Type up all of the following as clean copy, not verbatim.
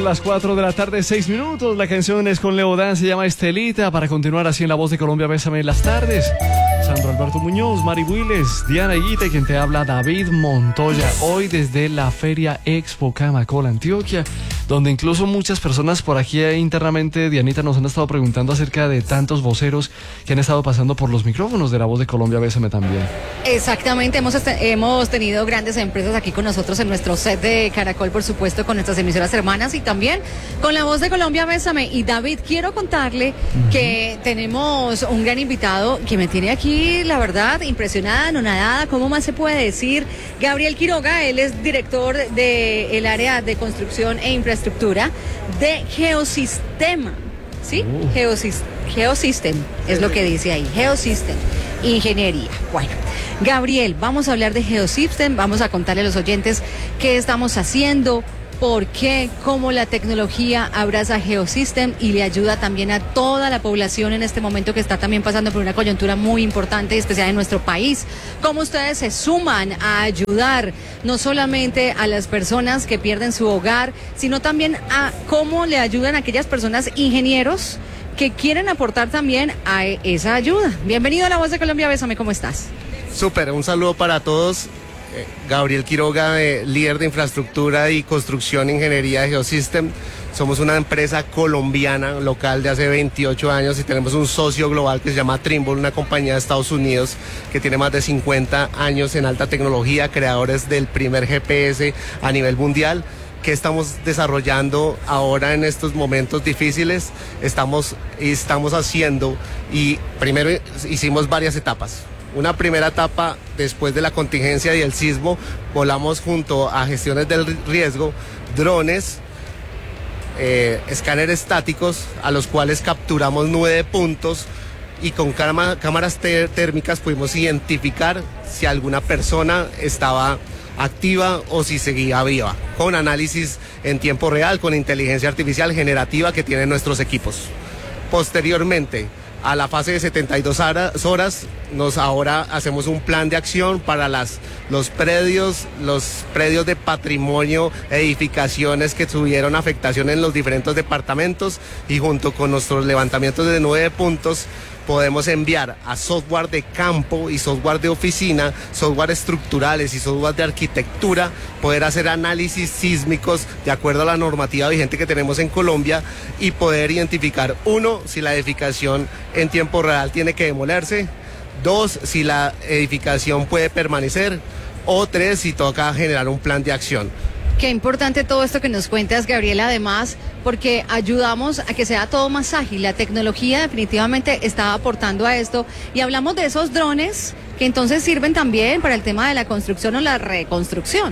las 4 de la tarde, 6 minutos. La canción es con Leodán, se llama Estelita. Para continuar así en La Voz de Colombia, bésame en las tardes. Sandro Alberto Muñoz, Mari Builes, Diana Higuita, y quien te habla, David Montoya. Hoy desde la Feria Expo Camacol, Antioquia, donde incluso muchas personas por aquí internamente, Dianita, nos han estado preguntando acerca de tantos voceros que han estado pasando por los micrófonos de La Voz de Colombia, bésame también. Exactamente, hemos tenido grandes empresas aquí con nosotros en nuestro set de Caracol, por supuesto, con nuestras emisoras hermanas y también con La Voz de Colombia, bésame. Y David, quiero contarle que tenemos un gran invitado que me tiene aquí, la verdad, impresionada, anonadada, ¿cómo más se puede decir? Gabriel Quiroga, él es director del área de construcción e infraestructura de Geosistema, ¿sí? Geosystem, es lo que dice ahí, Geosystem, ingeniería. Bueno, Gabriel, vamos a hablar de Geosystem, vamos a contarle a los oyentes qué estamos haciendo, por qué, cómo la tecnología abraza Geosystem y le ayuda también a toda la población en este momento que está también pasando por una coyuntura muy importante y especial en nuestro país. Cómo ustedes se suman a ayudar no solamente a las personas que pierden su hogar, sino también a cómo le ayudan a aquellas personas ingenieros que quieren aportar también a esa ayuda. Bienvenido a La Voz de Colombia, bésame, ¿cómo estás? Súper, un saludo para todos. Gabriel Quiroga, líder de infraestructura y construcción e ingeniería de Geosystem. Somos una empresa colombiana local de hace 28 años y tenemos un socio global que se llama Trimble, una compañía de Estados Unidos que tiene más de 50 años en alta tecnología, creadores del primer GPS a nivel mundial. ¿Qué estamos desarrollando ahora en estos momentos difíciles? Estamos haciendo, y primero hicimos varias etapas. Una primera etapa, después de la contingencia y el sismo, volamos junto a gestiones del riesgo, drones, escáneres estáticos, a los cuales capturamos 9 puntos y con cámaras térmicas pudimos identificar si alguna persona estaba activa o si seguía viva, con análisis en tiempo real, con inteligencia artificial generativa que tienen nuestros equipos. Posteriormente, a la fase de 72 horas, ahora hacemos un plan de acción para los predios de patrimonio, edificaciones que tuvieron afectación en los diferentes departamentos, y junto con nuestros levantamientos de 9 puntos podemos enviar a software de campo y software de oficina, software estructurales y software de arquitectura, poder hacer análisis sísmicos de acuerdo a la normativa vigente que tenemos en Colombia y poder identificar, 1, si la edificación en tiempo real tiene que demolerse, 2, si la edificación puede permanecer, o 3, si toca generar un plan de acción. Qué importante todo esto que nos cuentas, Gabriela, además, porque ayudamos a que sea todo más ágil. La tecnología definitivamente está aportando a esto y hablamos de esos drones que entonces sirven también para el tema de la construcción o la reconstrucción.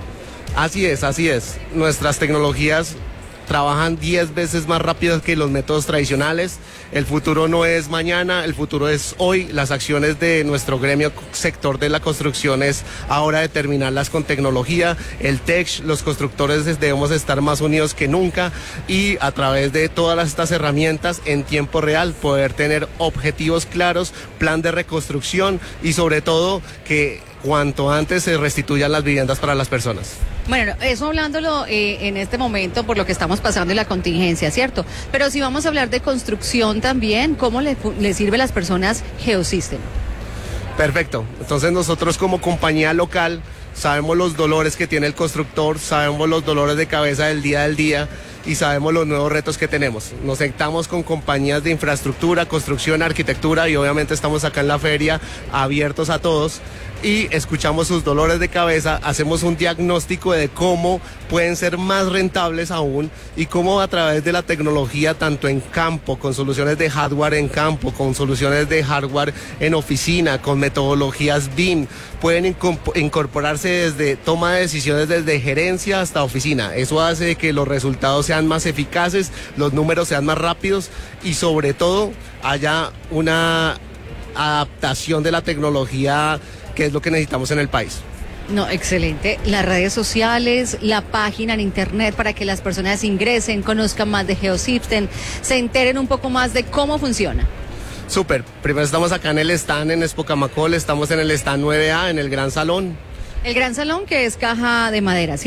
Así es. Nuestras tecnologías trabajan 10 veces más rápido que los métodos tradicionales. El futuro no es mañana, el futuro es hoy. Las acciones de nuestro gremio sector de la construcción es ahora determinarlas con tecnología. El TEC, los constructores debemos estar más unidos que nunca y a través de todas estas herramientas en tiempo real poder tener objetivos claros, plan de reconstrucción y sobre todo que cuanto antes se restituyan las viviendas para las personas. Bueno, eso hablándolo en este momento por lo que estamos pasando y la contingencia, ¿cierto? Pero si vamos a hablar de construcción también, ¿cómo le sirve a las personas Geosystem? Perfecto. Entonces nosotros como compañía local sabemos los dolores que tiene el constructor, sabemos los dolores de cabeza del día y sabemos los nuevos retos que tenemos. Nos sentamos con compañías de infraestructura, construcción, arquitectura y obviamente estamos acá en la feria abiertos a todos y escuchamos sus dolores de cabeza, hacemos un diagnóstico de cómo pueden ser más rentables aún y cómo a través de la tecnología, tanto en campo, con soluciones de hardware en campo, con soluciones de hardware en oficina, con metodologías BIM, pueden incorporarse desde toma de decisiones desde gerencia hasta oficina. Eso hace que los resultados sean más eficaces, los números sean más rápidos y sobre todo haya una adaptación de la tecnología que es lo que necesitamos en el país. No, excelente. Las redes sociales, la página en internet para que las personas ingresen, conozcan más de Geosystem, se enteren un poco más de cómo funciona. Súper. Primero estamos acá en el stand en Expo Camacol, estamos en el stand 9A, en el Gran Salón. El Gran Salón, que es caja de madera, ¿cierto?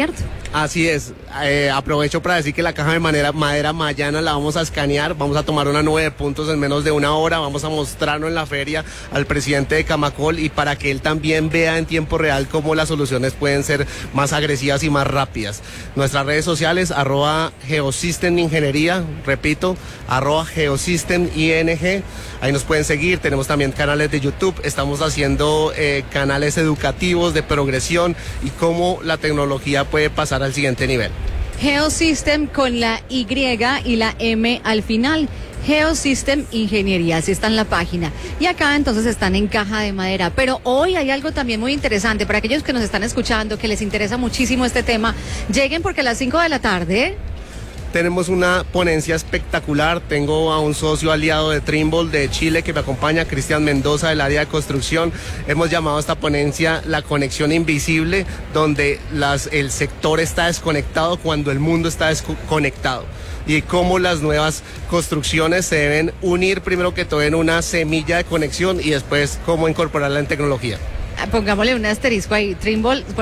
Así es, aprovecho para decir que la caja de madera mañana la vamos a escanear, vamos a tomar una nube de puntos en menos de una hora, vamos a mostrarlo en la feria al presidente de Camacol y para que él también vea en tiempo real cómo las soluciones pueden ser más agresivas y más rápidas. Nuestras redes sociales, @Geosystem Ingeniería, repito, @Geosystem ING, ahí nos pueden seguir, tenemos también canales de YouTube, estamos haciendo canales educativos de progresión y cómo la tecnología puede pasar al siguiente nivel. Geosystem con la Y y la M al final. Geosystem Ingeniería, así está en la página. Y acá entonces están en caja de madera. Pero hoy hay algo también muy interesante para aquellos que nos están escuchando, que les interesa muchísimo este tema. Lleguen porque a las 5 de la tarde... Tenemos una ponencia espectacular. Tengo a un socio aliado de Trimble de Chile que me acompaña, Cristian Mendoza, del área de construcción. Hemos llamado a esta ponencia La Conexión Invisible, donde el sector está desconectado cuando el mundo está desconectado. Y cómo las nuevas construcciones se deben unir primero que todo en una semilla de conexión y después cómo incorporarla en tecnología. Pongámosle un asterisco ahí, Trimble.